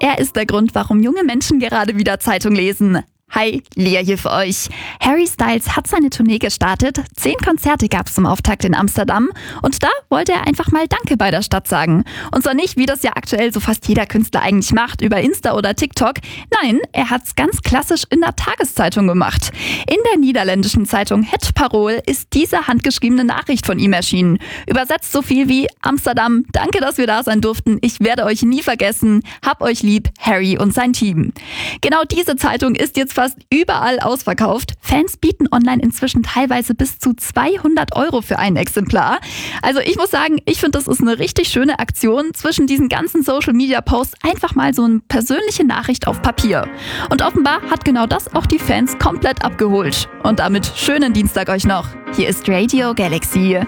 Er ist der Grund, warum junge Menschen gerade wieder Zeitung lesen. Hi, Lea hier für euch. Harry Styles hat seine Tournee gestartet. 10 Konzerte gab es zum Auftakt in Amsterdam. Und da wollte er einfach mal Danke bei der Stadt sagen. Und zwar nicht, wie das ja aktuell so fast jeder Künstler eigentlich macht, über Insta oder TikTok. Nein, er hat's ganz klassisch in der Tageszeitung gemacht. In der niederländischen Zeitung Het Parool ist diese handgeschriebene Nachricht von ihm erschienen. Übersetzt so viel wie: Amsterdam, danke, dass wir da sein durften. Ich werde euch nie vergessen. Hab euch lieb, Harry und sein Team. Genau diese Zeitung ist jetzt fast überall ausverkauft. Fans bieten online inzwischen teilweise bis zu 200 € für ein Exemplar. Also ich muss sagen, ich finde, das ist eine richtig schöne Aktion, zwischen diesen ganzen Social-Media-Posts einfach mal so eine persönliche Nachricht auf Papier. Und offenbar hat genau das auch die Fans komplett abgeholt. Und damit schönen Dienstag euch noch. Hier ist Radio Galaxy.